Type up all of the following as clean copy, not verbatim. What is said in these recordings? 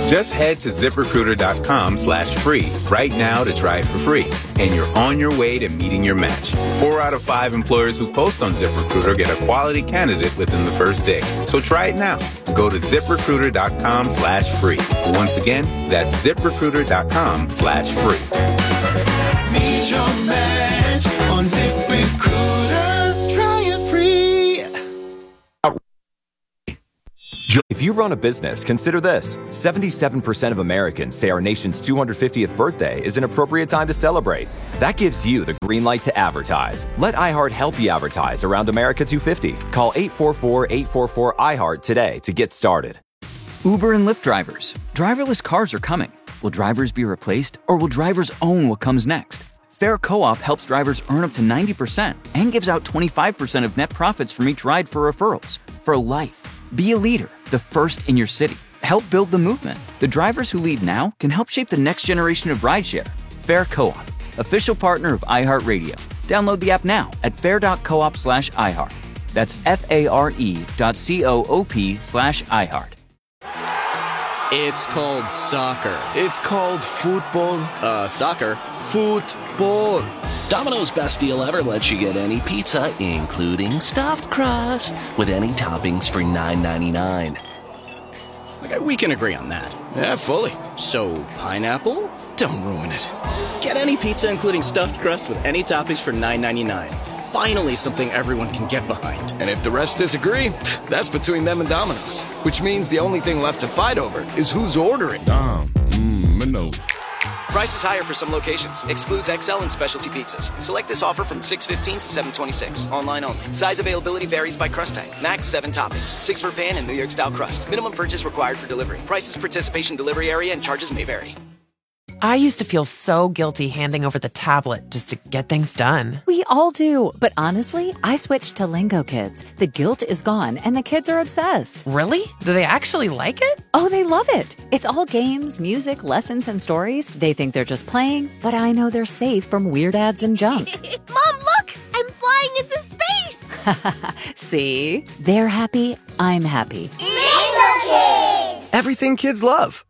Just head to ZipRecruiter.com/free right now to try it for free. And you're on your way to meeting your match. 4 out of 5 employers who post on ZipRecruiter get a quality candidate within the first day. So try it now. Go to ZipRecruiter.com/free. Once again, that's ZipRecruiter.com/free. Meet your match on ZipRecruiter. Try it free. If you run a business, consider this. 77% of Americans say our nation's 250th birthday is an appropriate time to celebrate. That gives you the green light to advertise. Let iHeart help you advertise around America 250. Call 844-844-iHeart today to get started. Uber and Lyft drivers. Driverless cars are coming. Will drivers be replaced, or will drivers own what comes next? Fair Co-op helps drivers earn up to 90% and gives out 25% of net profits from each ride for referrals. For life. Be a leader, the first in your city. Help build the movement. The drivers who lead now can help shape the next generation of rideshare. Fair Co-op, official partner of iHeartRadio. Download the app now at fair.coop/iHeart. That's FARE.coop/iHeart. It's called soccer. It's called football. Soccer. Football. Domino's best deal ever lets you get any pizza, including stuffed crust, with any toppings for $9.99. Okay, we can agree on that. Yeah, fully. So, pineapple? Don't ruin it. Get any pizza, including stuffed crust, with any toppings for $9.99. Finally, something everyone can get behind. And if the rest disagree, that's between them and Domino's. Which means the only thing left to fight over is who's ordering. Domino's. Price is higher for some locations. Excludes XL and specialty pizzas. Select this offer from 6/15 to 7/26. Online only. Size availability varies by crust type. Max 7 toppings. 6 for pan and New York style crust. Minimum purchase required for delivery. Prices, participation, delivery area, and charges may vary. I used to feel so guilty handing over the tablet just to get things done. We all do. But honestly, I switched to Lingo Kids. The guilt is gone and the kids are obsessed. Really? Do they actually like it? Oh, they love it. It's all games, music, lessons, and stories. They think they're just playing, but I know they're safe from weird ads and junk. Mom, look! I'm flying into space! See? They're happy. I'm happy. Lingo Kids! Everything kids love.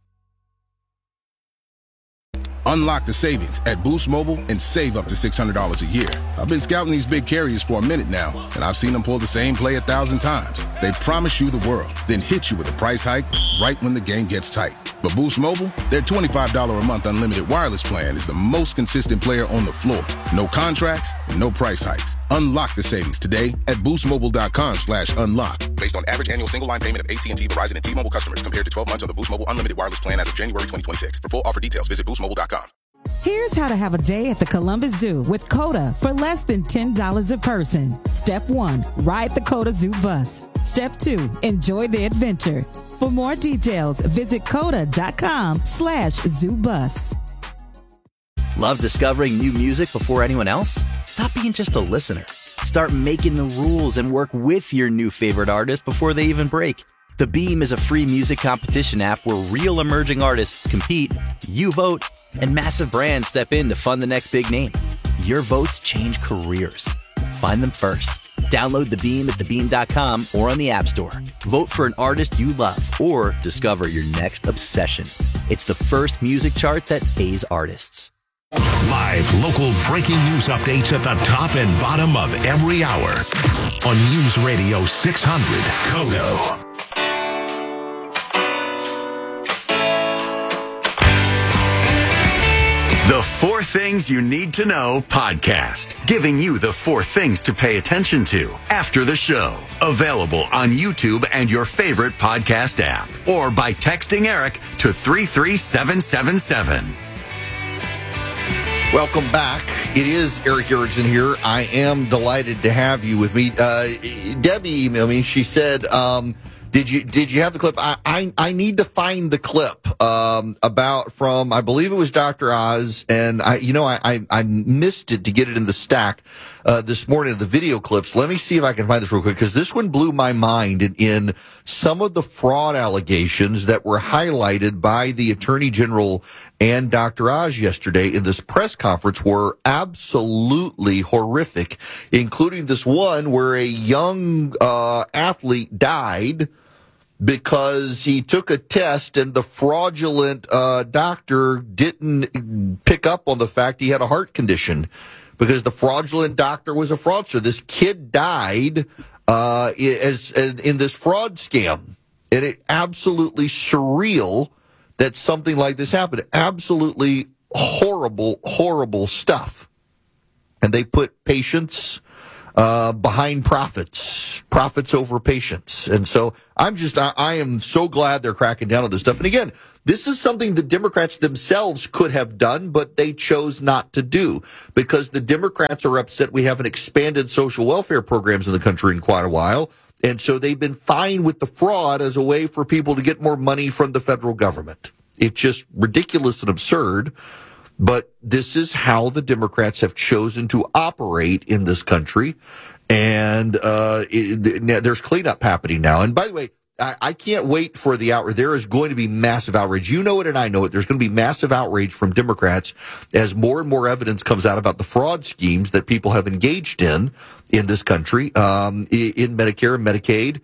Unlock the savings at Boost Mobile and save up to $600 a year. I've been scouting these big carriers for a minute now, and I've seen them pull the same play 1,000 times. They promise you the world, then hit you with a price hike right when the game gets tight. But Boost Mobile, their $25 a month unlimited wireless plan is the most consistent player on the floor. No contracts, no price hikes. Unlock the savings today at boostmobile.com/unlock. Based on average annual single line payment of AT&T, Verizon, and T-Mobile customers compared to 12 months on the Boost Mobile unlimited wireless plan as of January 2026. For full offer details, visit boostmobile.com. Here's how to have a day at the Columbus Zoo with COTA for less than $10 a person. Step 1, ride the COTA Zoo bus. Step 2, enjoy the adventure. For more details, visit COTA.com/ZooBus. Love discovering new music before anyone else? Stop being just a listener. Start making the rules and work with your new favorite artist before they even break. The Beam is a free music competition app where real emerging artists compete, you vote, and massive brands step in to fund the next big name. Your votes change careers. Find them first. Download The Beam at thebeam.com or on the App Store. Vote for an artist you love or discover your next obsession. It's the first music chart that pays artists. Live local breaking news updates at the top and bottom of every hour on News Radio 600 KOTO. The 4 Things You Need to Know podcast, giving you the 4 things to pay attention to after the show. Available on YouTube and your favorite podcast app, or by texting Eric to 33777. Welcome back. It is Eric Erickson here. I am delighted to have you with me. Debbie emailed me. She said, Did you have the clip? I need to find the clip about from, I believe it was Dr. Oz, and I missed it to get it in the stack this morning of the video clips. Let me see if I can find this real quick, because this one blew my mind in some of the fraud allegations that were highlighted by the Attorney General and Dr. Oz yesterday in this press conference were absolutely horrific, including this one where a young athlete died because he took a test and the fraudulent doctor didn't pick up on the fact he had a heart condition, because the fraudulent doctor was a fraudster. This kid died in this fraud scam. And it absolutely surreal that something like this happened. Absolutely horrible, horrible stuff. And they put patients behind profits over patients. And so I am so glad they're cracking down on this stuff. And again, this is something the Democrats themselves could have done, but they chose not to do, because the Democrats are upset we haven't expanded social welfare programs in the country in quite a while. And so they've been fine with the fraud as a way for people to get more money from the federal government. It's just ridiculous and absurd. But this is how the Democrats have chosen to operate in this country. And there's cleanup happening now. And by the way, I can't wait for the outrage. There is going to be massive outrage. You know it and I know it. There's going to be massive outrage from Democrats as more and more evidence comes out about the fraud schemes that people have engaged in this country, in Medicare and Medicaid,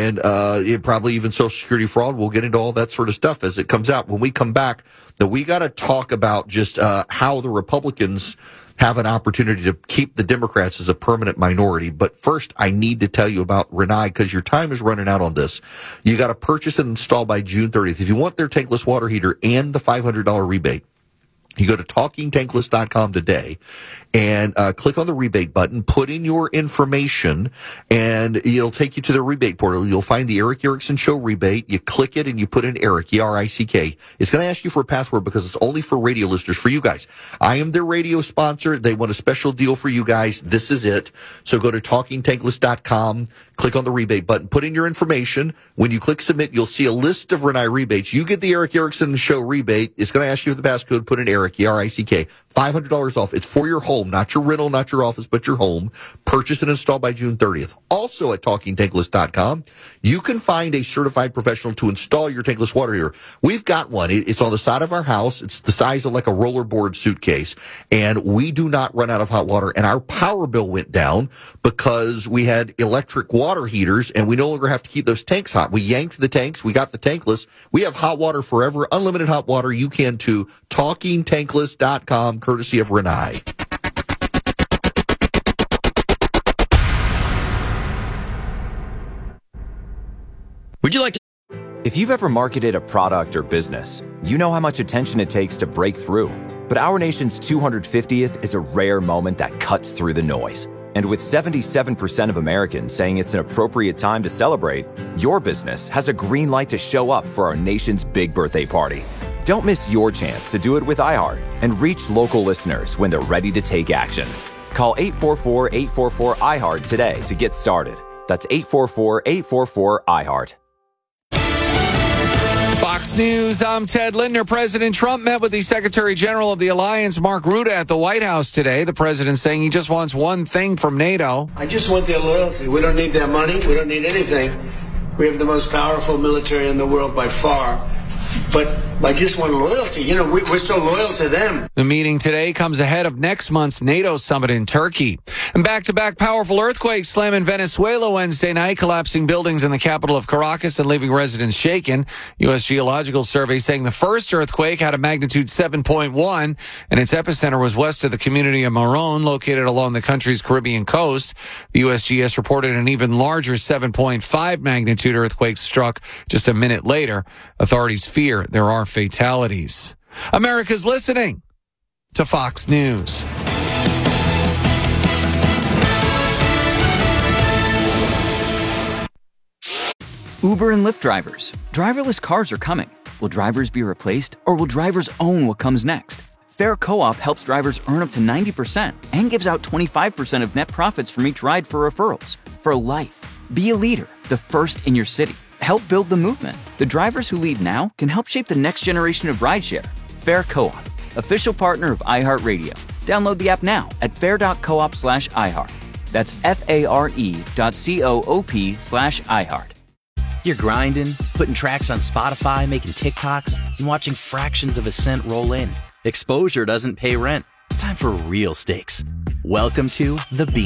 and probably even Social Security fraud. We'll get into all that sort of stuff as it comes out. When we come back, we got to talk about just how the Republicans have an opportunity to keep the Democrats as a permanent minority. But first, I need to tell you about Rinnai, because your time is running out on this. You got to purchase and install by June 30th. If you want their tankless water heater and the $500 rebate, you go to TalkingTankless.com today and click on the rebate button, put in your information, and it'll take you to the rebate portal. You'll find the Eric Erickson Show rebate. You click it and you put in Eric, E-R-I-C-K. It's going to ask you for a password because it's only for radio listeners, for you guys. I am their radio sponsor. They want a special deal for you guys. This is it. So go to TalkingTankless.com, click on the rebate button, put in your information. When you click submit, you'll see a list of Rinnai rebates. You get the Eric Erickson Show rebate. It's going to ask you for the passcode. Put in Eric, E-R-I-C-K. $500 off. It's for your home, not your rental, not your office, but your home. Purchase and install by June 30th. Also at TalkingTankless.com, you can find a certified professional to install your tankless water heater. We've got one. It's on the side of our house. It's the size of like a rollerboard suitcase. And we do not run out of hot water. And our power bill went down because we had electric water heaters and we no longer have to keep those tanks hot. We yanked the tanks. We got the tankless. We have hot water forever, unlimited hot water. You can too. TalkingTankless.com, courtesy of Rinnai. Would you like to? If you've ever marketed a product or business, you know how much attention it takes to break through. But our nation's 250th is a rare moment that cuts through the noise. And with 77% of Americans saying it's an appropriate time to celebrate, your business has a green light to show up for our nation's big birthday party. Don't miss your chance to do it with iHeart and reach local listeners when they're ready to take action. Call 844-844-iHeart today to get started. That's 844-844-iHeart. Fox News, I'm Ted Lindner. President Trump met with the Secretary General of the Alliance, Mark Rutte, at the White House today. The president saying he just wants one thing from NATO. I just want their loyalty. We don't need their money. We don't need anything. We have the most powerful military in the world by far. But I just want loyalty. You know, we're so loyal to them. The meeting today comes ahead of next month's NATO summit in Turkey. And back-to-back powerful earthquakes slamming Venezuela Wednesday night, collapsing buildings in the capital of Caracas and leaving residents shaken. U.S. Geological Survey saying the first earthquake had a magnitude 7.1, and its epicenter was west of the community of Morón, located along the country's Caribbean coast. The USGS reported an even larger 7.5 magnitude earthquake struck just a minute later. Authorities fear there are fatalities. America's listening to Fox News. Uber and Lyft drivers. Driverless cars are coming. Will drivers be replaced, or will drivers own what comes next? Fair Co-op helps drivers earn up to 90% and gives out 25% of net profits from each ride for referrals. For life. Be a leader, the first in your city. Help build the movement. The drivers who lead now can help shape the next generation of rideshare. Fair Co-op, official partner of iHeartRadio. Download the app now at fair.coop/iHeart. That's FARE.coop/iHeart. You're grinding, putting tracks on Spotify, making TikToks, and watching fractions of a cent roll in. Exposure doesn't pay rent. It's time for real stakes. Welcome to The Beam.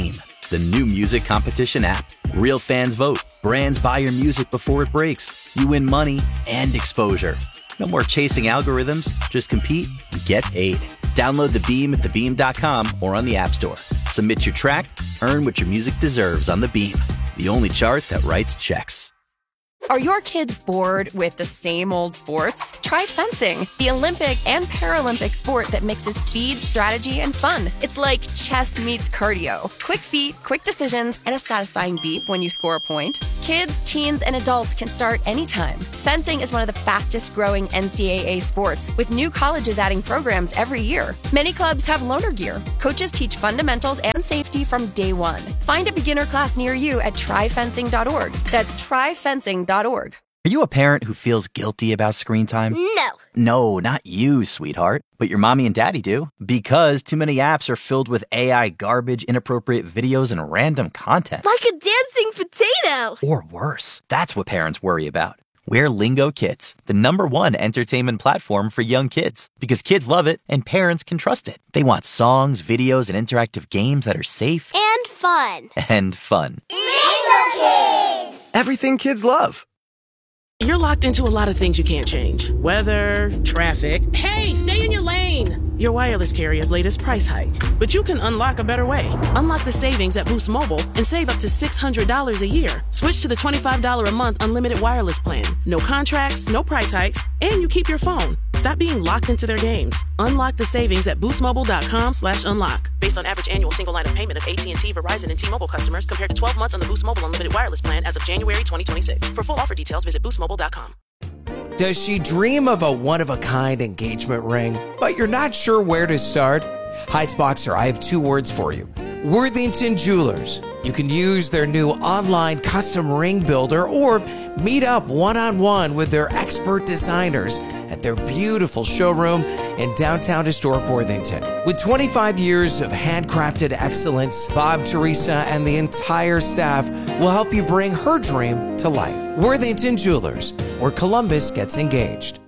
the new music competition app. Real fans vote. Brands buy your music before it breaks. You win money and exposure. No more chasing algorithms. Just compete and get paid. Download the Beam at thebeam.com or on the App Store. Submit your track, earn what your music deserves on the Beam, the only chart that writes checks. Are your kids bored with the same old sports? Try fencing, the Olympic and Paralympic sport that mixes speed, strategy, and fun. It's like chess meets cardio. Quick feet, quick decisions, and a satisfying beep when you score a point. Kids, teens, and adults can start anytime. Fencing is one of the fastest growing NCAA sports, with new colleges adding programs every year. Many clubs have loaner gear. Coaches teach fundamentals and safety from day one. Find a beginner class near you at tryfencing.org. That's tryfencing.org. Are you a parent who feels guilty about screen time? No. No, not you, sweetheart. But your mommy and daddy do. Because too many apps are filled with AI garbage, inappropriate videos, and random content. Like a dancing potato. Or worse. That's what parents worry about. We're Lingo Kids, the #1 entertainment platform for young kids. Because kids love it and parents can trust it. They want songs, videos, and interactive games that are safe. And fun. And fun. Lingo Kids. Everything kids love. You're locked into a lot of things you can't change. Weather, traffic. Hey, stay in your lane. Your wireless carrier's latest price hike. But you can unlock a better way. Unlock the savings at Boost Mobile and save up to $600 a year. Switch to the $25 a month unlimited wireless plan. No contracts, no price hikes, and you keep your phone. Stop being locked into their games. Unlock the savings at boostmobile.com/unlock. Based on average annual single line of payment of AT&T, Verizon, and T-Mobile customers compared to 12 months on the Boost Mobile unlimited wireless plan as of January 2026. For full offer details, visit boostmobile.com. Does she dream of a one-of-a-kind engagement ring, but you're not sure where to start? Heights Boxer, I have 2 words for you. Worthington Jewelers. You can use their new online custom ring builder or meet up one-on-one with their expert designers at their beautiful showroom in downtown historic Worthington. With 25 years of handcrafted excellence, Bob, Teresa, and the entire staff will help you bring her dream to life. Worthington Jewelers, where Columbus gets engaged.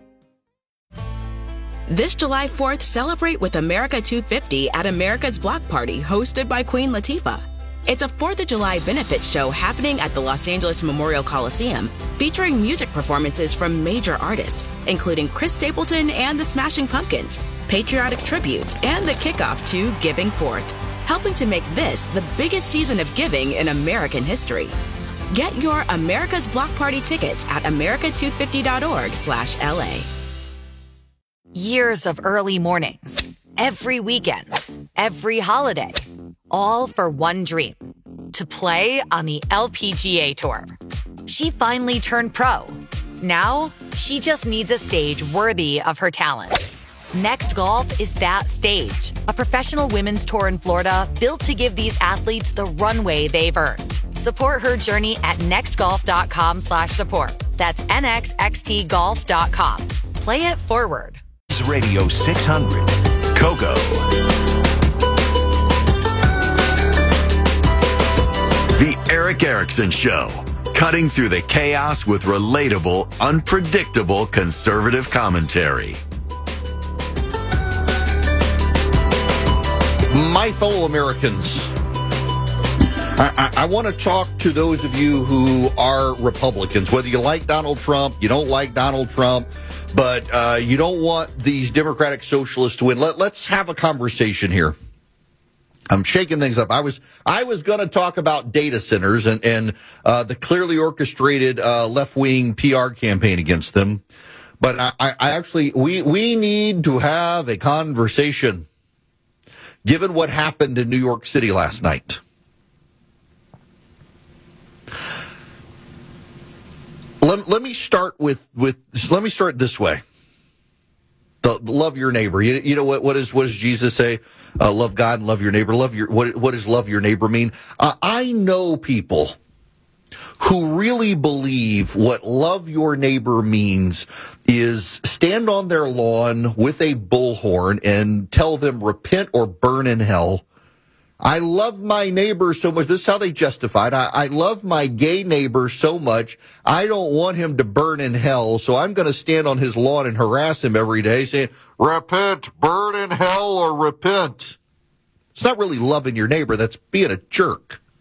This July 4th, celebrate with America 250 at America's Block Party, hosted by Queen Latifah. It's a 4th of July benefit show happening at the Los Angeles Memorial Coliseum, featuring music performances from major artists, including Chris Stapleton and the Smashing Pumpkins, patriotic tributes, and the kickoff to Giving Forth, helping to make this the biggest season of giving in American history. Get your America's Block Party tickets at america250.org/LA. Years of early mornings, every weekend, every holiday, all for one dream, to play on the LPGA Tour. She finally turned pro. Now, she just needs a stage worthy of her talent. Next Golf is that stage, a professional women's tour in Florida built to give these athletes the runway they've earned. Support her journey at nextgolf.com/support. That's nxxtgolf.com. Play it forward. Radio 600, Kogo. The Eric Erickson Show, cutting through the chaos with relatable, unpredictable conservative commentary. My fellow Americans, I want to talk to those of you who are Republicans, whether you like Donald Trump, you don't like Donald Trump, but you don't want these Democratic socialists to win. Let's have a conversation here. I'm shaking things up. I was going to talk about data centers and the clearly orchestrated left-wing PR campaign against them, but I actually we need to have a conversation, given what happened in New York City last night. Let me start let me start this way. The love your neighbor. You know what does Jesus say? Love God and love your neighbor. What does love your neighbor mean? I know people who really believe what love your neighbor means is stand on their lawn with a bullhorn and tell them repent or burn in hell. I love my neighbor so much. This is how they justified. I love my gay neighbor so much. I don't want him to burn in hell, so I'm going to stand on his lawn and harass him every day saying, repent, burn in hell, or repent. It's not really loving your neighbor. That's being a jerk.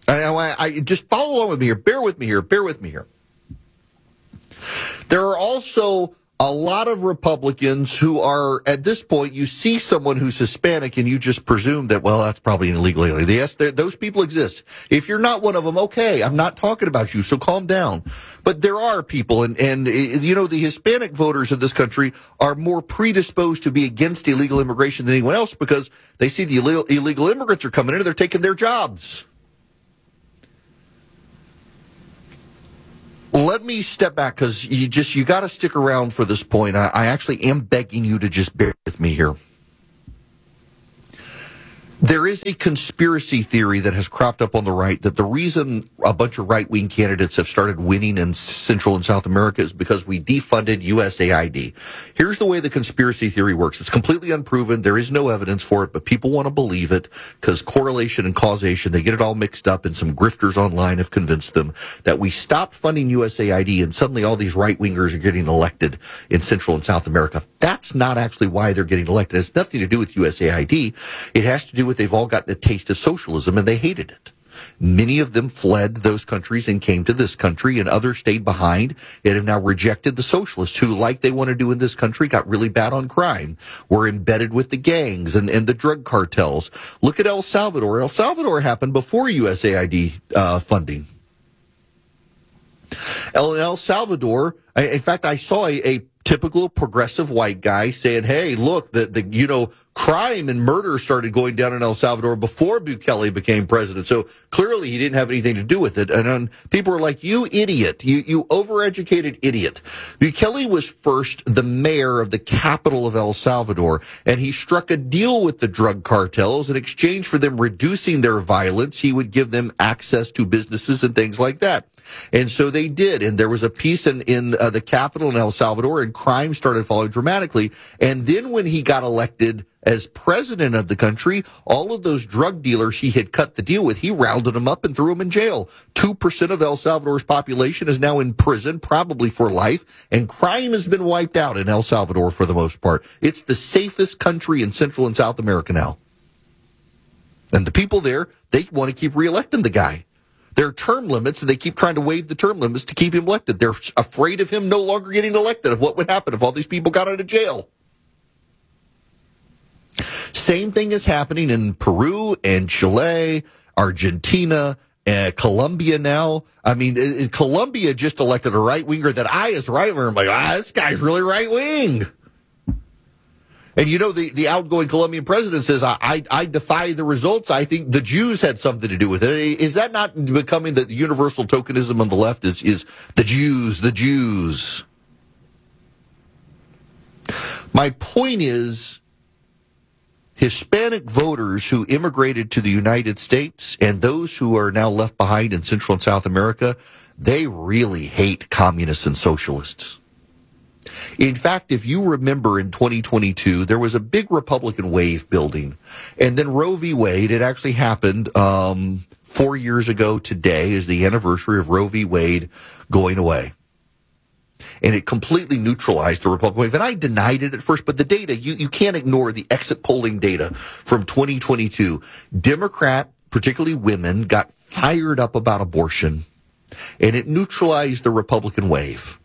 I just follow along with me here. Bear with me here. There are also a lot of Republicans who are, at this point, you see someone who's Hispanic and you just presume that, well, that's probably an illegal alien. Yes, those people exist. If you're not one of them, okay, I'm not talking about you, so calm down. But there are people, and the Hispanic voters of this country are more predisposed to be against illegal immigration than anyone else because they see the illegal immigrants are coming in and they're taking their jobs. Let me step back because you got to stick around for this point. I actually am begging you to just bear with me here. There is a conspiracy theory that has cropped up on the right that the reason a bunch of right-wing candidates have started winning in Central and South America is because we defunded USAID. Here's the way the conspiracy theory works. It's completely unproven. There is no evidence for it, but people want to believe it because correlation and causation, they get it all mixed up, and some grifters online have convinced them that we stopped funding USAID and suddenly all these right-wingers are getting elected in Central and South America. That's not actually why they're getting elected. It has nothing to do with USAID. It has to do with they've all gotten a taste of socialism and they hated it. Many of them fled those countries and came to this country, and others stayed behind and have now rejected the socialists who, like they want to do in this country, got really bad on crime, were embedded with the gangs and the drug cartels. Look at El Salvador. El Salvador happened before USAID funding. El Salvador, in fact, I saw a typical progressive white guy saying, hey, look, the crime and murder started going down in El Salvador before Bukele became president. So clearly he didn't have anything to do with it. And people were like, you idiot, you overeducated idiot. Bukele was first the mayor of the capital of El Salvador, and he struck a deal with the drug cartels. In exchange for them reducing their violence, he would give them access to businesses and things like that. And so they did. And there was a peace in the capital in El Salvador, and crime started falling dramatically. And then when he got elected as president of the country, all of those drug dealers he had cut the deal with, he rounded them up and threw them in jail. 2% of El Salvador's population is now in prison, probably for life, and crime has been wiped out in El Salvador for the most part. It's the safest country in Central and South America now. And the people there, they want to keep reelecting the guy. There are term limits, and they keep trying to waive the term limits to keep him elected. They're afraid of him no longer getting elected, of what would happen if all these people got out of jail. Same thing is happening in Peru and Chile, Argentina, Colombia now. I mean, Colombia just elected a right-winger that as a right-winger, I'm like, this guy's really right-wing. And the outgoing Colombian president says, I defy the results. I think the Jews had something to do with it. Is that not becoming the universal tokenism on the left is the Jews? My point is, Hispanic voters who immigrated to the United States and those who are now left behind in Central and South America, they really hate communists and socialists. In fact, if you remember in 2022, there was a big Republican wave building. And then Roe v. Wade, it actually happened 4 years ago today is the anniversary of Roe v. Wade going away. And it completely neutralized the Republican wave. And I denied it at first, but the data, you can't ignore the exit polling data from 2022. Democrat, particularly women, got fired up about abortion, and it neutralized the Republican wave.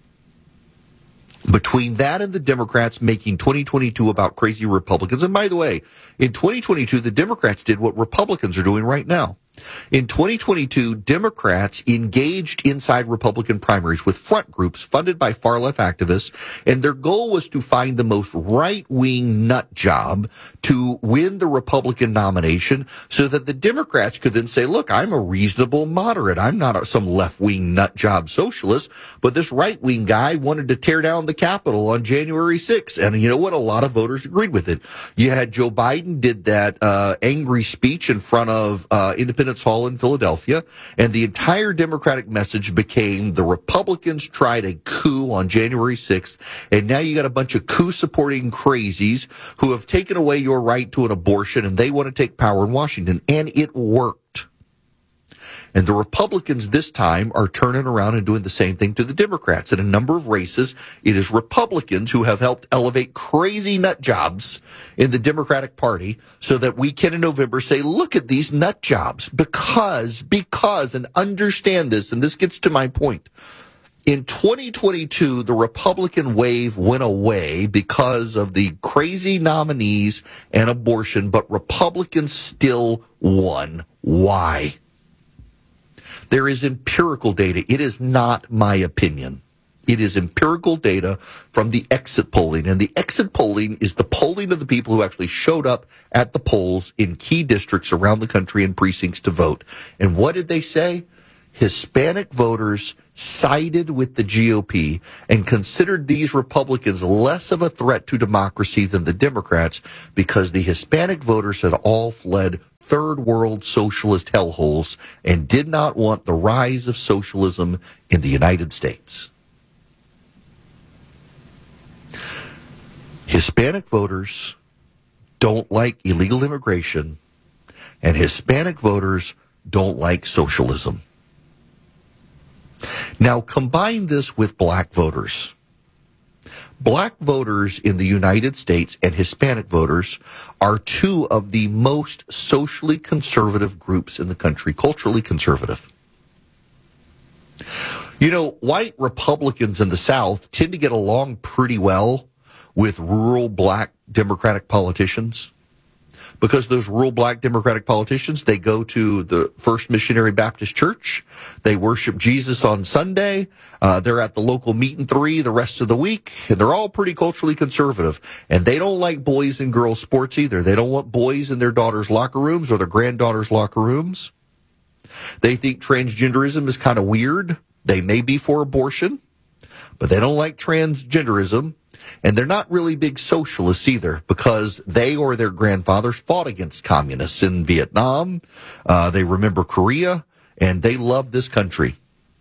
Between that and the Democrats making 2022 about crazy Republicans, and by the way, in 2022, the Democrats did what Republicans are doing right now. In 2022, Democrats engaged inside Republican primaries with front groups funded by far-left activists, and their goal was to find the most right-wing nut job to win the Republican nomination so that the Democrats could then say, look, I'm a reasonable moderate. I'm not some left-wing nut job socialist, but this right-wing guy wanted to tear down the Capitol on January 6th. And you know what? A lot of voters agreed with it. You had Joe Biden did that angry speech in front of Independence Hall in Philadelphia, and the entire Democratic message became the Republicans tried a coup on January 6th, and now you got a bunch of coup-supporting crazies who have taken away your right to an abortion, and they want to take power in Washington, and it worked. And the Republicans this time are turning around and doing the same thing to the Democrats. In a number of races, it is Republicans who have helped elevate crazy nut jobs in the Democratic Party so that we can in November say, look at these nut jobs. Because, and understand this, and this gets to my point. In 2022, the Republican wave went away because of the crazy nominees and abortion, but Republicans still won. Why? There is empirical data. It is not my opinion. It is empirical data from the exit polling. And the exit polling is the polling of the people who actually showed up at the polls in key districts around the country and precincts to vote. And what did they say? Hispanic voters sided with the GOP and considered these Republicans less of a threat to democracy than the Democrats because the Hispanic voters had all fled third world socialist hellholes and did not want the rise of socialism in the United States. Hispanic voters don't like illegal immigration, and Hispanic voters don't like socialism. Now, combine this with black voters. Black voters in the United States and Hispanic voters are two of the most socially conservative groups in the country, culturally conservative. You know, white Republicans in the South tend to get along pretty well with rural black Democratic politicians. Because those rural black Democratic politicians, they go to the First Missionary Baptist Church. They worship Jesus on Sunday. They're at the local meet and three the rest of the week. And they're all pretty culturally conservative. And they don't like boys and girls sports either. They don't want boys in their daughters' locker rooms or their granddaughters' locker rooms. They think transgenderism is kind of weird. They may be for abortion, but they don't like transgenderism. And they're not really big socialists either because they or their grandfathers fought against communists in Vietnam. They remember Korea, and they love this country.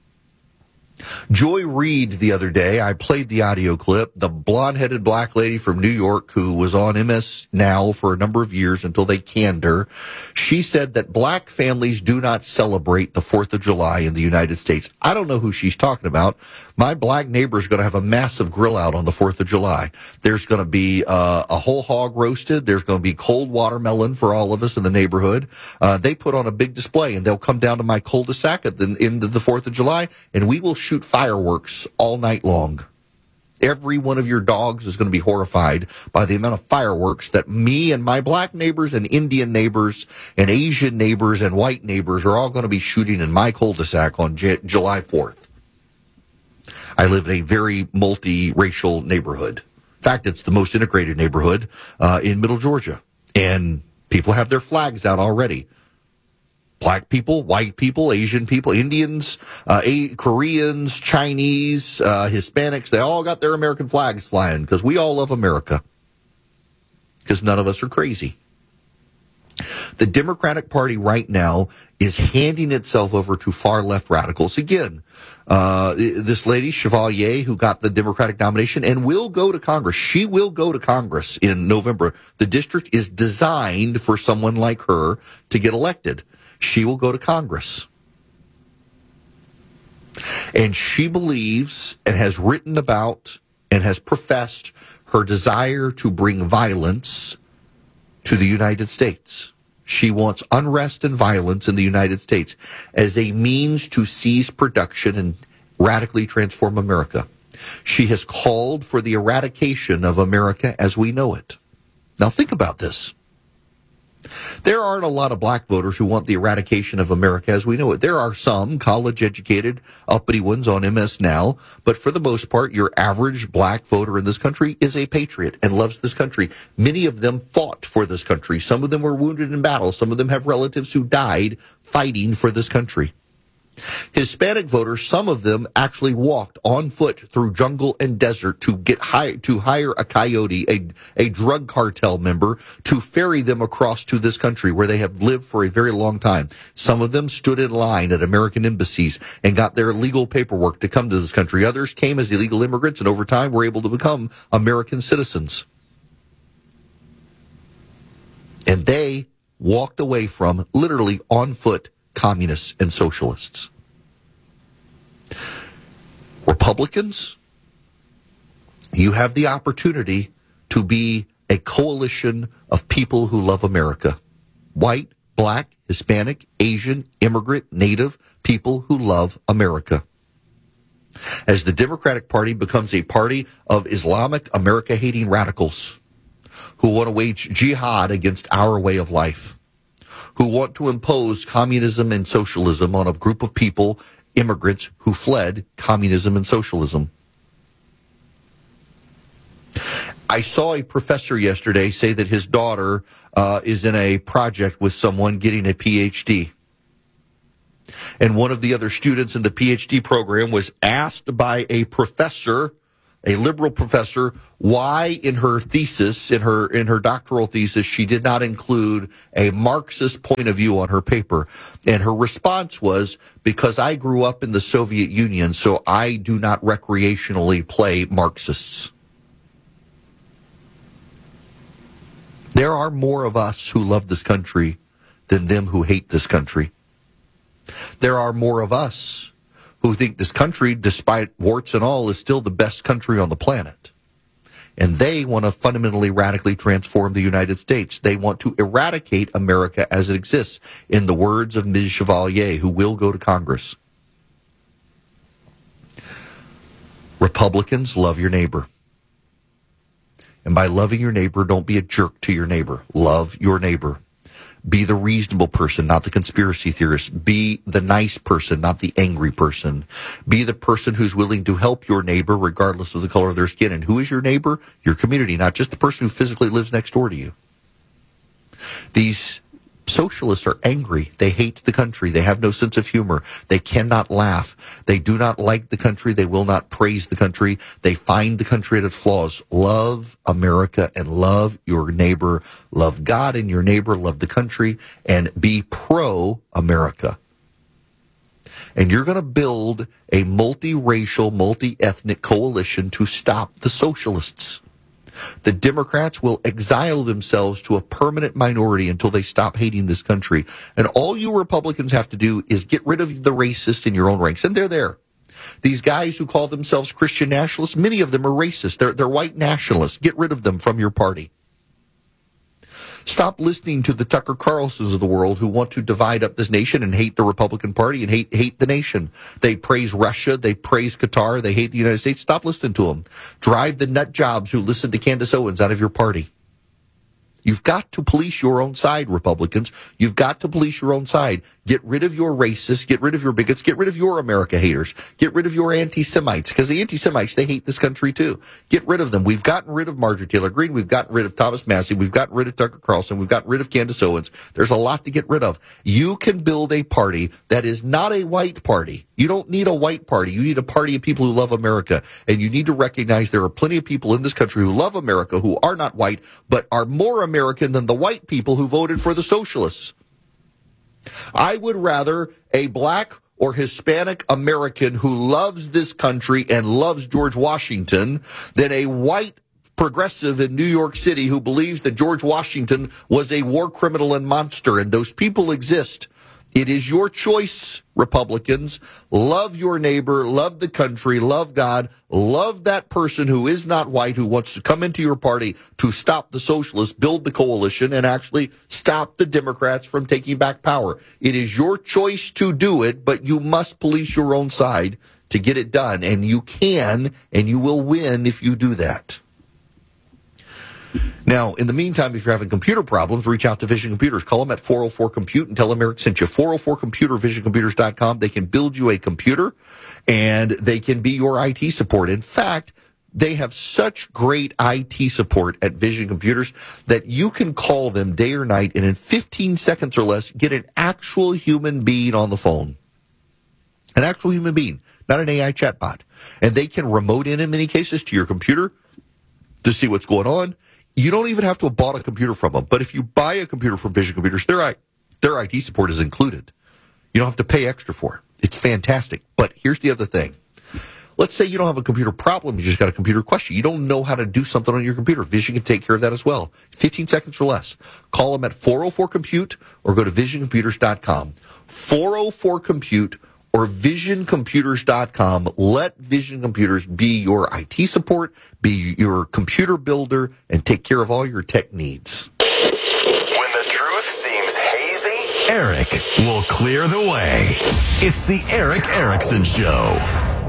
Joy Reid the other day, I played the audio clip, the blonde-headed black lady from New York who was on MS Now for a number of years until they canned her. She said that black families do not celebrate the 4th of July in the United States. I don't know who she's talking about. My black neighbor is going to have a massive grill out on the 4th of July. There's going to be a whole hog roasted. There's going to be cold watermelon for all of us in the neighborhood. They put on a big display, and they'll come down to my cul-de-sac at the end of the 4th of July, and we will shoot fireworks all night long. Every one of your dogs is going to be horrified by the amount of fireworks that me and my black neighbors and Indian neighbors and Asian neighbors and white neighbors are all going to be shooting in my cul-de-sac on July 4th. I live in a very multiracial neighborhood. In fact, it's the most integrated neighborhood in Middle Georgia. And people have their flags out already. Black people, white people, Asian people, Indians, Koreans, Chinese, Hispanics, they all got their American flags flying because we all love America. Because none of us are crazy. The Democratic Party right now is handing itself over to far left radicals. Again, this lady, Chevalier, who got the Democratic nomination and will go to Congress. She will go to Congress in November. The district is designed for someone like her to get elected. She will go to Congress. And she believes and has written about and has professed her desire to bring violence to the United States. She wants unrest and violence in the United States as a means to seize production and radically transform America. She has called for the eradication of America as we know it. Now think about this. There aren't a lot of black voters who want the eradication of America as we know it. There are some college-educated, uppity ones on MS Now, but for the most part, your average black voter in this country is a patriot and loves this country. Many of them fought for this country. Some of them were wounded in battle. Some of them have relatives who died fighting for this country. Hispanic voters, some of them actually walked on foot through jungle and desert to hire a coyote, a drug cartel member, to ferry them across to this country where they have lived for a very long time. Some of them stood in line at American embassies and got their legal paperwork to come to this country. Others came as illegal immigrants and over time were able to become American citizens. And they walked away from, literally on foot, communists and socialists. Republicans, you have the opportunity to be a coalition of people who love America. White, black, Hispanic, Asian, immigrant, native, people who love America. As the Democratic Party becomes a party of Islamic America-hating radicals who want to wage jihad against our way of life, who want to impose communism and socialism on a group of people, immigrants who fled communism and socialism. I saw a professor yesterday say that his daughter is in a project with someone getting a PhD. And one of the other students in the PhD program was asked by a professor, a liberal professor, why in her thesis, in her doctoral thesis, she did not include a Marxist point of view on her paper. And her response was, because I grew up in the Soviet Union, so I do not recreationally play Marxists. There are more of us who love this country than them who hate this country. There are more of us who think this country, despite warts and all, is still the best country on the planet. And they want to fundamentally, radically transform the United States. They want to eradicate America as it exists, in the words of Ms. Chevalier, who will go to Congress. Republicans, love your neighbor. And by loving your neighbor, don't be a jerk to your neighbor. Love your neighbor. Be the reasonable person, not the conspiracy theorist. Be the nice person, not the angry person. Be the person who's willing to help your neighbor regardless of the color of their skin. And who is your neighbor? Your community, not just the person who physically lives next door to you. These socialists are angry. They hate the country. They have no sense of humor. They cannot laugh. They do not like the country. They will not praise the country. They find the country at its flaws. Love America and love your neighbor. Love God and your neighbor. Love the country and be pro-America. And you're going to build a multiracial, multi-ethnic coalition to stop the socialists. The Democrats will exile themselves to a permanent minority until they stop hating this country. And all you Republicans have to do is get rid of the racists in your own ranks. And they're there. These guys who call themselves Christian nationalists, many of them are racist. They're white nationalists. Get rid of them from your party. Stop listening to the Tucker Carlsons of the world who want to divide up this nation and hate the Republican Party and hate the nation. They praise Russia. They praise Qatar. They hate the United States. Stop listening to them. Drive the nut jobs who listen to Candace Owens out of your party. You've got to police your own side, Republicans. You've got to police your own side. Get rid of your racists. Get rid of your bigots. Get rid of your America haters. Get rid of your anti-Semites, because the anti-Semites, they hate this country too. Get rid of them. We've gotten rid of Marjorie Taylor Greene. We've gotten rid of Thomas Massie. We've gotten rid of Tucker Carlson. We've gotten rid of Candace Owens. There's a lot to get rid of. You can build a party that is not a white party. You don't need a white party. You need a party of people who love America. And you need to recognize there are plenty of people in this country who love America, who are not white, but are more American than the white people who voted for the socialists. I would rather a black or Hispanic American who loves this country and loves George Washington than a white progressive in New York City who believes that George Washington was a war criminal and monster, and those people exist. It is your choice, Republicans. Love your neighbor, love the country, love God, love that person who is not white, who wants to come into your party to stop the socialists, build the coalition, and actually stop the Democrats from taking back power. It is your choice to do it, but you must police your own side to get it done. And you can, and you will win if you do that. Now, in the meantime, if you're having computer problems, reach out to Vision Computers. Call them at 404-COMPUTE and tell them Eric sent you. 404-COMPUTER, visioncomputers.com. They can build you a computer, and they can be your IT support. In fact, they have such great IT support at Vision Computers that you can call them day or night, and in 15 seconds or less, get an actual human being on the phone. An actual human being, not an AI chatbot. And they can remote in many cases, to your computer to see what's going on. You don't even have to have bought a computer from them. But if you buy a computer from Vision Computers, their IT support is included. You don't have to pay extra for it. It's fantastic. But here's the other thing. Let's say you don't have a computer problem, you just got a computer question. You don't know how to do something on your computer. Vision can take care of that as well. 15 seconds or less. Call them at 404-COMPUTE or go to visioncomputers.com. 404-COMPUTE or visioncomputers.com. Let Vision Computers be your IT support, be your computer builder, and take care of all your tech needs. When the truth seems hazy, Eric will clear the way. It's the Eric Erickson Show.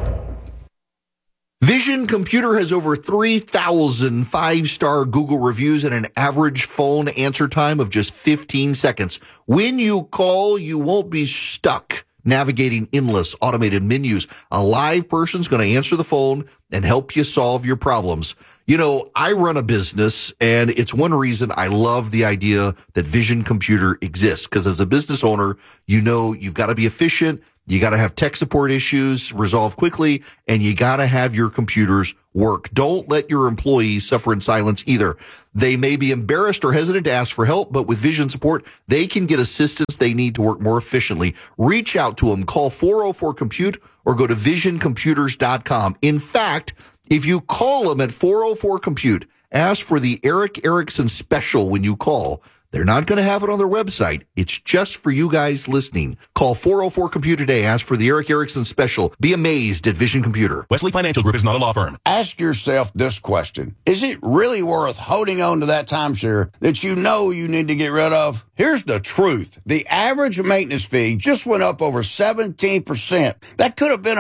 Vision Computer has over 3,000 five-star Google reviews and an average phone answer time of just 15 seconds. When you call, you won't be stuck navigating endless automated menus. A live person's going to answer the phone and help you solve your problems. You know, I run a business, and it's one reason I love the idea that Vision Computer exists, because as a business owner, you know you've got to be efficient, you got to have tech support issues resolved quickly, and you got to have your computers work. Don't let your employees suffer in silence either. They may be embarrassed or hesitant to ask for help, but with Vision support, they can get assistance they need to work more efficiently. Reach out to them. Call 404-COMPUTE or go to visioncomputers.com. In fact, if you call them at 404-COMPUTE, ask for the Eric Erickson special when you call. They're not going to have it on their website. It's just for you guys listening. Call 404-COMPUTE today. Ask for the Eric Erickson special. Be amazed at Vision Computer. Wesley Financial Group is not a law firm. Ask yourself this question. Is it really worth holding on to that timeshare that you know you need to get rid of? Here's the truth. The average maintenance fee just went up over 17%. That could have been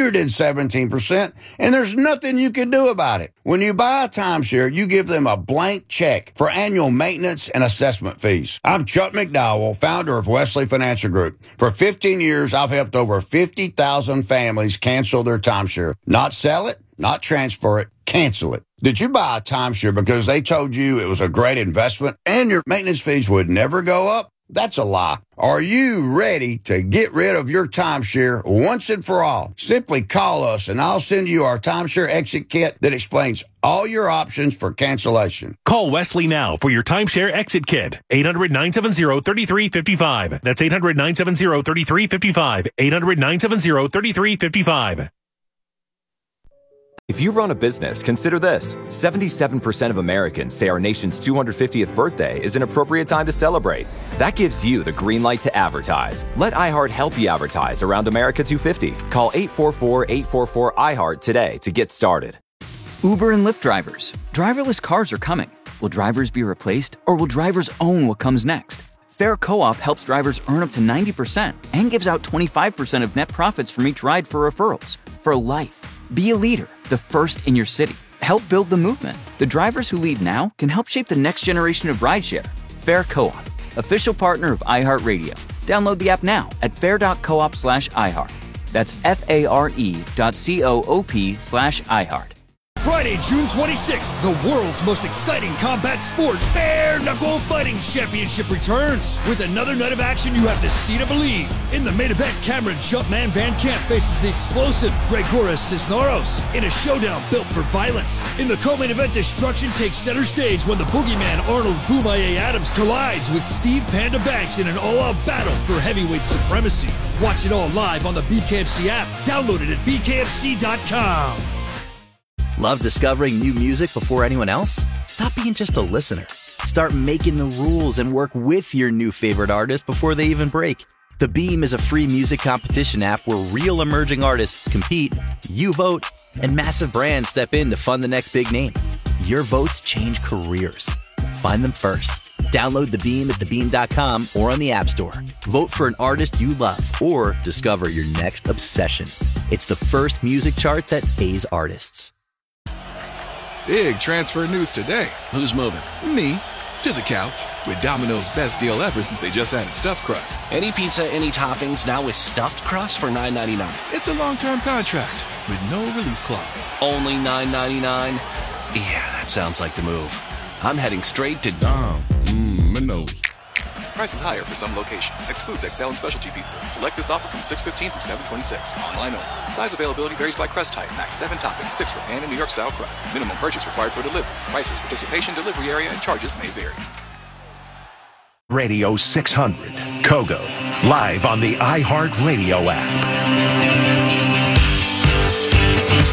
117%, and there's nothing you can do about it. When you buy a timeshare, you give them a blank check for annual maintenance and assessment fees. I'm Chuck McDowell, founder of Wesley Financial Group. For 15 years, I've helped over 50,000 families cancel their timeshare. Not sell it, not transfer it, cancel it. Did you buy a timeshare because they told you it was a great investment and your maintenance fees would never go up? That's a lie. Are you ready to get rid of your timeshare once and for all? Simply call us and I'll send you our timeshare exit kit that explains all your options for cancellation. Call Wesley now for your timeshare exit kit. 800-970-3355. That's 800-970-3355. 800-970-3355. If you run a business, consider this. 77% of Americans say our nation's 250th birthday is an appropriate time to celebrate. That gives you the green light to advertise. Let iHeart help you advertise around America 250. Call 844-844-iHeart today to get started. Uber and Lyft drivers. Driverless cars are coming. Will drivers be replaced, or will drivers own what comes next? Fair Co-op helps drivers earn up to 90% and gives out 25% of net profits from each ride for referrals. For life. Be a leader, the first in your city. Help build the movement. The drivers who lead now can help shape the next generation of rideshare. Fair Co-op, official partner of iHeartRadio. Download the app now at fair.coop/iHeart. That's FARE.coop/iHeart. Friday, June 26th, the world's most exciting combat sport, Bare Knuckle Fighting Championship returns. With another night of action you have to see to believe. In the main event, Cameron Jumpman Van Camp faces the explosive Gregoras Cisneros in a showdown built for violence. In the co-main event, destruction takes center stage when the boogeyman Arnold Boomaye Adams collides with Steve Panda Banks in an all-out battle for heavyweight supremacy. Watch it all live on the BKFC app. Download it at bkfc.com. Love discovering new music before anyone else? Stop being just a listener. Start making the rules and work with your new favorite artist before they even break. The Beam is a free music competition app where real emerging artists compete, you vote, and massive brands step in to fund the next big name. Your votes change careers. Find them first. Download The Beam at thebeam.com or on the App Store. Vote for an artist you love or discover your next obsession. It's the first music chart that pays artists. Big transfer news today. Who's moving? Me. To the couch. With Domino's best deal ever since they just added stuffed crust. Any pizza, any toppings, now with stuffed crust for $9.99. It's a long-term contract with no release clause. Only $9.99? Yeah, that sounds like the move. I'm heading straight to Domino's. Price is higher for some locations. Excludes XL and specialty pizzas. Select this offer from 6/15 through 7/26. Online only. Size availability varies by crust type. Max 7 toppings, 6 for pan and New York style crust. Minimum purchase required for delivery. Prices, participation, delivery area, and charges may vary. Radio 600, Kogo, live on the iHeartRadio app.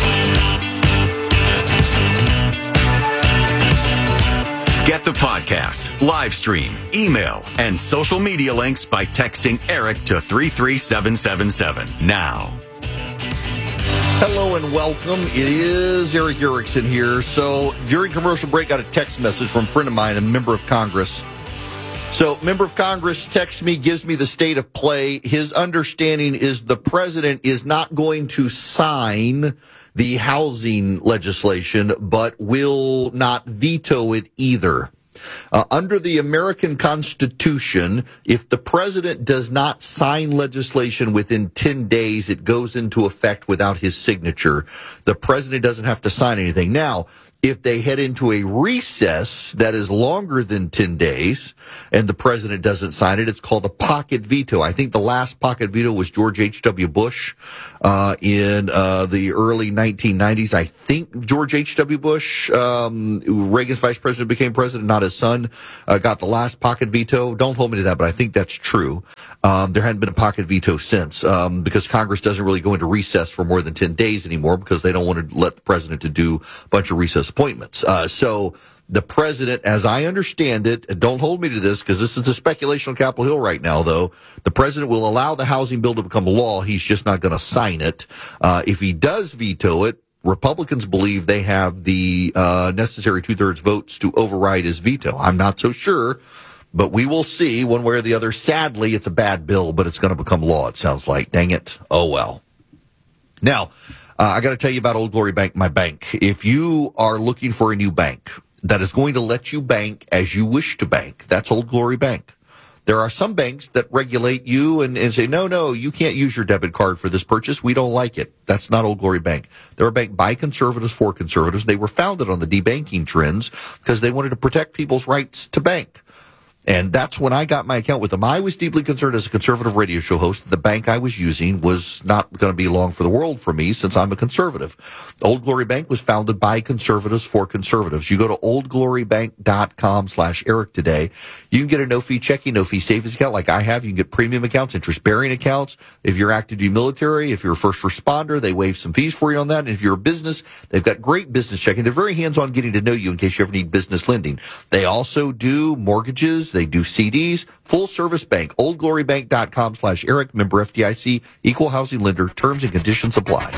Get the podcast, live stream, email, and social media links by texting Eric to 33777 now. Hello and welcome. It is Eric Erickson here. So during commercial break, got a text message from a friend of mine, a member of Congress. So member of Congress texts me, gives me the state of play. His understanding is the president is not going to sign the housing legislation, but will not veto it either. Under the American Constitution, if the president does not sign legislation within 10 days, it goes into effect without his signature. The president doesn't have to sign anything. Now, if they head into a recess that is longer than 10 days and the president doesn't sign it, it's called a pocket veto. I think the last pocket veto was George H.W. Bush in the early 1990s. I think George H.W. Bush, Reagan's vice president, became president, not his son, got the last pocket veto. Don't hold me to that, but I think that's true. There hadn't been a pocket veto since because Congress doesn't really go into recess for more than 10 days anymore because they don't want to let the president to do a bunch of recess appointments. So the president, as I understand it, and don't hold me to this because this is the speculation on Capitol Hill right now, though, the president will allow the housing bill to become law. He's just not going to sign it. If he does veto it, Republicans believe they have the necessary 2/3 votes to override his veto. I'm not so sure, but we will see one way or the other. Sadly, it's a bad bill, but it's going to become law, it sounds like. Dang it. Oh, well. Now, I got to tell you about Old Glory Bank, my bank. If you are looking for a new bank that is going to let you bank as you wish to bank, that's Old Glory Bank. There are some banks that regulate you and say, no, you can't use your debit card for this purchase. We don't like it. That's not Old Glory Bank. They're a bank by conservatives for conservatives. They were founded on the debanking trends because they wanted to protect people's rights to bank. And that's when I got my account with them. I was deeply concerned as a conservative radio show host that the bank I was using was not going to be long for the world for me since I'm a conservative. Old Glory Bank was founded by conservatives for conservatives. You go to oldglorybank.com/Eric today. You can get a no-fee checking, no-fee savings account like I have. You can get premium accounts, interest-bearing accounts. If you're active duty military, if you're a first responder, they waive some fees for you on that. And if you're a business, they've got great business checking. They're very hands-on getting to know you in case you ever need business lending. They also do mortgages. They do CDs, full service bank, oldglorybank.com/Eric, member FDIC, equal housing lender, terms and conditions apply.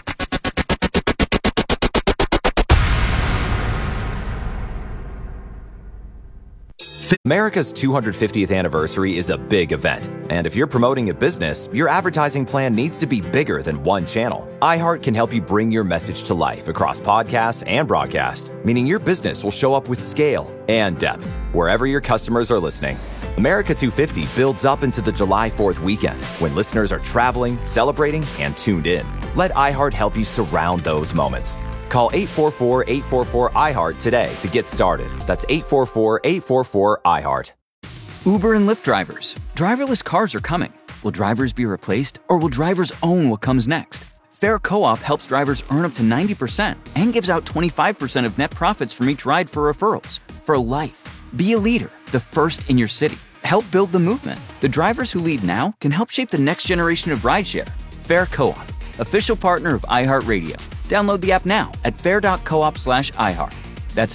America's 250th anniversary is a big event, and if you're promoting a business, your advertising plan needs to be bigger than one channel. iHeart can help you bring your message to life across podcasts and broadcast, meaning your business will show up with scale and depth wherever your customers are listening. America 250 builds up into the July 4th weekend when listeners are traveling, celebrating, and tuned in. Let iHeart help you surround those moments. Call 844-844-iHeart today to get started. That's 844-844-iHeart. Uber and Lyft drivers. Driverless cars are coming. Will drivers be replaced, or will drivers own what comes next? Fair Co-op helps drivers earn up to 90% and gives out 25% of net profits from each ride for referrals. For life. Be a leader, the first in your city. Help build the movement. The drivers who lead now can help shape the next generation of rideshare. Fair Co-op, official partner of iHeartRadio. Download the app now at fair.coop/iHeart. That's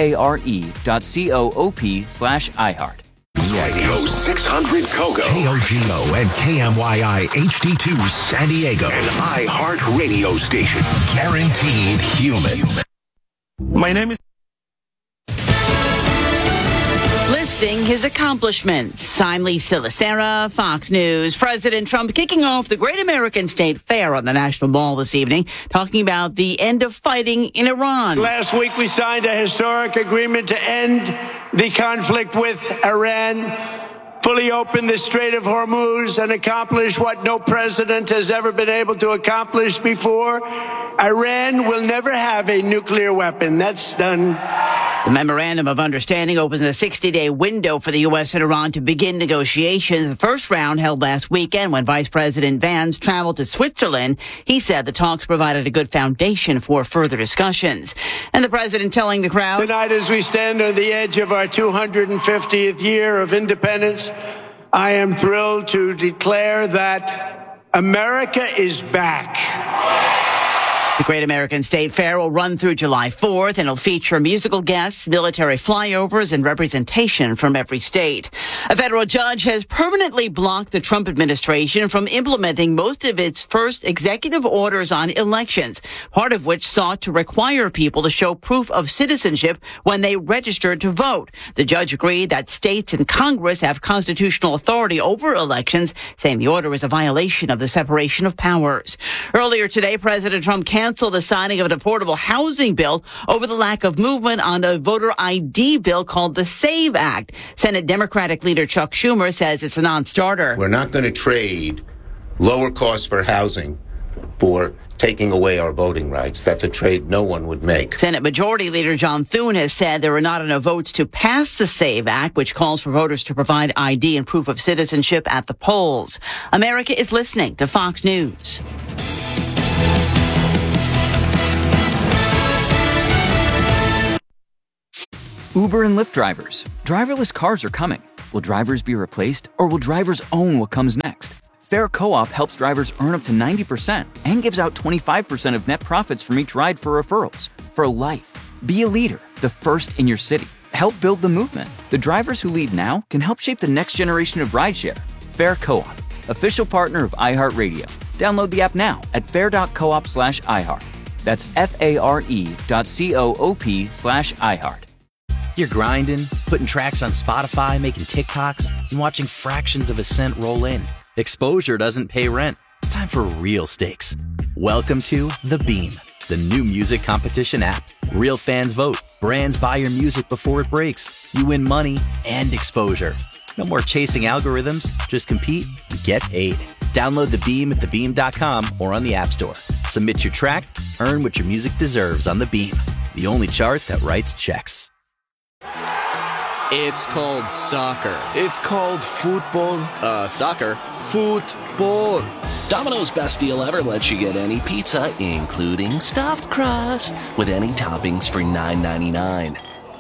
FARE.coop/iHeart. Radio 600 Kogo, KOGO and KMYI HD2 San Diego, an iHeart radio station, guaranteed human. My name is... Listing his accomplishments. I'm Lisa Lacera, Fox News. President Trump kicking off the Great American State Fair on the National Mall this evening, talking about the end of fighting in Iran. Last week we signed a historic agreement to end the conflict with Iran, fully open the Strait of Hormuz, and accomplish what no president has ever been able to accomplish before. Iran will never have a nuclear weapon. That's done. The Memorandum of Understanding opens a 60-day window for the U.S. and Iran to begin negotiations. The first round held last weekend when Vice President Vance traveled to Switzerland. He said the talks provided a good foundation for further discussions. And the president telling the crowd, tonight, as we stand on the edge of our 250th year of independence, I am thrilled to declare that America is back. The Great American State Fair will run through July 4th, and it'll feature musical guests, military flyovers, and representation from every state. A federal judge has permanently blocked the Trump administration from implementing most of its first executive orders on elections, part of which sought to require people to show proof of citizenship when they register to vote. The judge agreed that states and Congress have constitutional authority over elections, saying the order is a violation of the separation of powers. Earlier today, President Trump canceled the signing of an affordable housing bill over the lack of movement on a voter ID bill called the SAVE Act. Senate Democratic leader Chuck Schumer says it's a non-starter. We're not going to trade lower costs for housing for taking away our voting rights. That's a trade no one would make. Senate Majority Leader John Thune has said there are not enough votes to pass the SAVE Act, which calls for voters to provide ID and proof of citizenship at the polls. America is listening to Fox News. Uber and Lyft drivers. Driverless cars are coming. Will drivers be replaced, or will drivers own what comes next? Fair Co-op helps drivers earn up to 90% and gives out 25% of net profits from each ride for referrals. For life. Be a leader, the first in your city. Help build the movement. The drivers who lead now can help shape the next generation of rideshare. Fair Co-op, official partner of iHeartRadio. Download the app now at fair.coop/iHeart. That's FARE.coop/iHeart. You're grinding, putting tracks on Spotify, making TikToks, and watching fractions of a cent roll in. Exposure doesn't pay rent. It's time for real stakes. Welcome to The Beam, the new music competition app. Real fans vote. Brands buy your music before it breaks. You win money and exposure. No more chasing algorithms. Just compete and get paid. Download The Beam at thebeam.com or on the App Store. Submit your track, earn what your music deserves on The Beam, the only chart that writes checks. It's called soccer. It's called football. Soccer. Football. Domino's best deal ever lets you get any pizza, including stuffed crust, with any toppings for $9.99.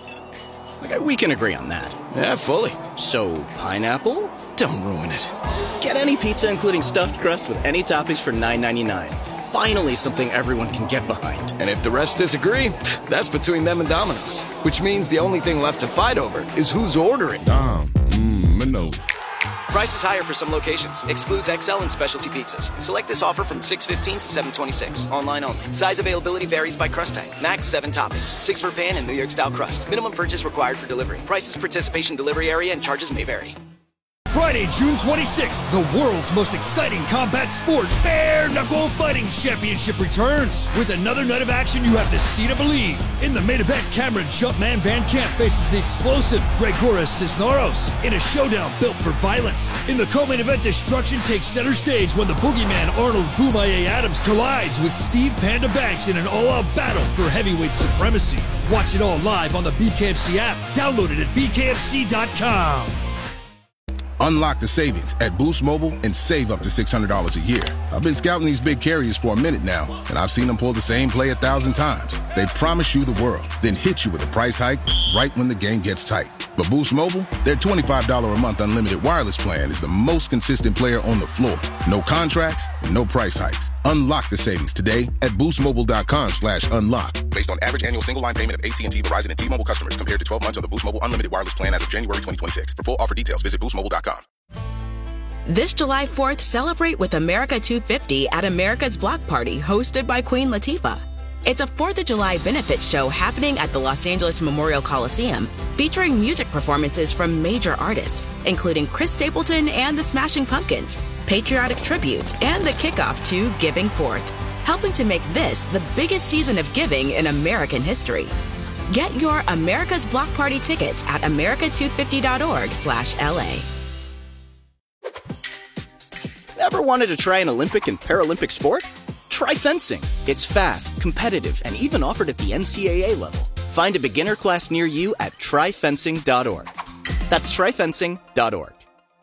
Okay, we can agree on that. Yeah, fully. So, pineapple? Don't ruin it. Get any pizza, including stuffed crust, with any toppings for $9.99. Finally something everyone can get behind. And if the rest disagree, that's between them and Domino's. Which means the only thing left to fight over is who's ordering. Domino's. Price is higher for some locations. Excludes XL and specialty pizzas. Select this offer from 6/15 to 7/26. Online only. Size availability varies by crust type. Max 7 toppings. 6 for pan and New York style crust. Minimum purchase required for delivery. Prices, participation, delivery area, and charges may vary. Friday, June 26th, the world's most exciting combat sport, Bare Knuckle Fighting Championship returns. With another night of action you have to see to believe. In the main event, Cameron Jumpman Van Camp faces the explosive Gregoras Cisneros in a showdown built for violence. In the co-main event, destruction takes center stage when the boogeyman Arnold Boomaye Adams collides with Steve Panda Banks in an all-out battle for heavyweight supremacy. Watch it all live on the BKFC app. Download it at bkfc.com. Unlock the savings at Boost Mobile and save up to $600 a year. I've been scouting these big carriers for a minute now, and I've seen them pull the same play 1,000 times. They promise you the world, then hit you with a price hike right when the game gets tight. But Boost Mobile, their $25 a month unlimited wireless plan is the most consistent player on the floor. No contracts, no price hikes. Unlock the savings today at boostmobile.com/unlock. Based on average annual single line payment of AT&T, Verizon, and T-Mobile customers compared to 12 months on the Boost Mobile unlimited wireless plan as of January 2026. For full offer details, visit boostmobile.com. This July 4th, celebrate with America 250 at America's Block Party, hosted by Queen Latifah. It's a 4th of July benefit show happening at the Los Angeles Memorial Coliseum, featuring music performances from major artists, including Chris Stapleton and the Smashing Pumpkins, patriotic tributes, and the kickoff to Giving Forth, helping to make this the biggest season of giving in American history. Get your America's Block Party tickets at america250.org/LA. Ever wanted to try an Olympic and Paralympic sport? Try fencing. It's fast, competitive, and even offered at the NCAA level. Find a beginner class near you at tryfencing.org. That's tryfencing.org.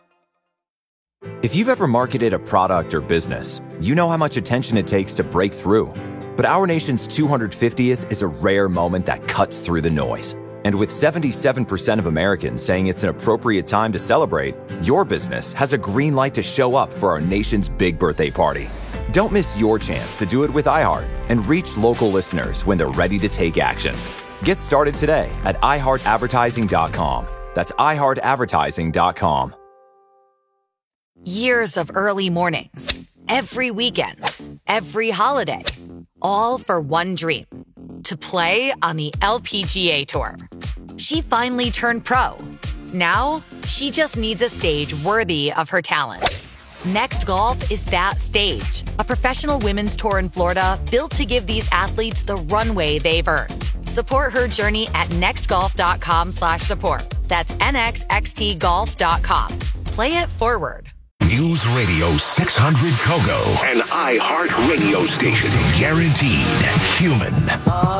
If you've ever marketed a product or business, you know how much attention it takes to break through. But our nation's 250th is a rare moment that cuts through the noise. And with 77% of Americans saying it's an appropriate time to celebrate, your business has a green light to show up for our nation's big birthday party. Don't miss your chance to do it with iHeart and reach local listeners when they're ready to take action. Get started today at iHeartAdvertising.com. That's iHeartAdvertising.com. Years of early mornings, every weekend, every holiday, all for one dream, to play on the LPGA Tour. She finally turned pro. Now, she just needs a stage worthy of her talent. Next Golf is that stage, a professional women's tour in Florida built to give these athletes the runway they've earned. Support her journey at nextgolf.com/support. That's nxxtgolf.com. Play it forward. News Radio 600 Kogo, an iHeart radio station. Guaranteed human.